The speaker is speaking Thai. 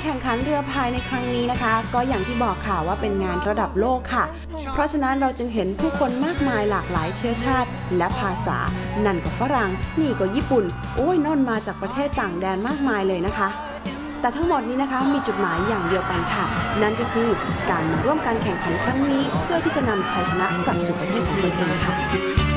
แข่งขันเรือพายในครั้งนี้นะคะก็อย่างที่บอกค่ะว่าเป็นงานระดับโลกค่ะเพราะฉะนั้นเราจึงเห็นผู้คนมากมายหลากหลายเชื้อชาติและภาษานั่นก็ฝรั่งนี่ก็ญี่ปุ่นโอ้ยน่นมาจากประเทศต่างแดนมากมายเลยนะคะแต่ทั้งหมดนี้นะคะมีจุดหมายอย่างเดียวกันค่ะนั่นก็คือการมาร่วมการแข่งขันครั้งนี้เพื่อที่จะนำชัยชนะกลับสู่ประเทศของตนเองค่ะ